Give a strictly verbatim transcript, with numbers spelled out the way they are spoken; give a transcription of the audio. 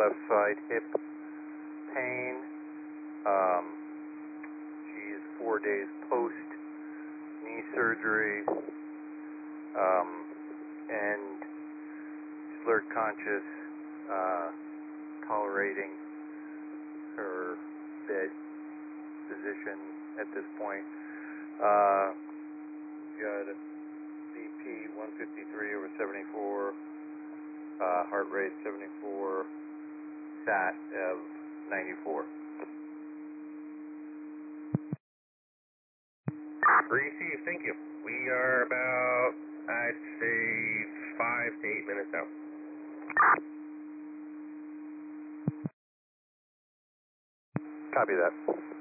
left side hip pain. Um, she's four days post knee surgery, um, and she's alert, conscious, uh, tolerating her bed position at this point. Uh, got a B P one fifty-three over seventy-four, uh, heart rate seventy-four, sat of ninety-four. Received, thank you. We are about, I'd say, five to eight minutes out. Copy that.